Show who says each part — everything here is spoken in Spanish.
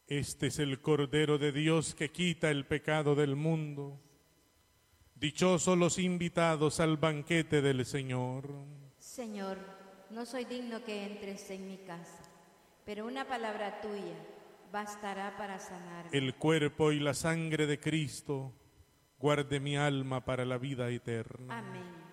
Speaker 1: Este es el Cordero de Dios que quita el pecado del mundo. Dichosos los invitados al banquete del Señor.
Speaker 2: Señor, no soy digno que entres en mi casa, pero una palabra tuya bastará para sanarme.
Speaker 1: El cuerpo y la sangre de Cristo guarde mi alma para la vida eterna.
Speaker 2: Amén.